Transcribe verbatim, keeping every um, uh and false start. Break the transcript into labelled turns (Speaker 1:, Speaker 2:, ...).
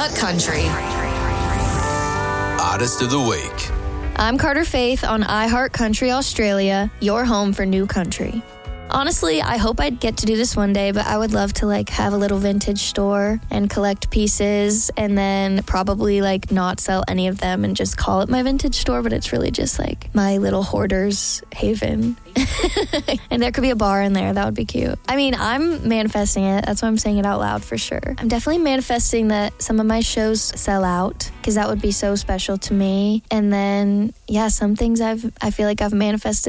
Speaker 1: iHeart Country.
Speaker 2: Artist of the Week.
Speaker 3: I'm Carter Faith on iHeart Country Australia, your home for new country. Honestly, I hope I'd get to do this one day, but I would love to like have a little vintage store and collect pieces and then probably like not sell any of them and just call it my vintage store, but it's really just like my little hoarder's haven. And there could be a bar in there. That would be cute. I mean, I'm manifesting it. That's why I'm saying it out loud for sure. I'm definitely manifesting that some of my shows sell out because that would be so special to me. And then, yeah, some things I've I feel like I've manifested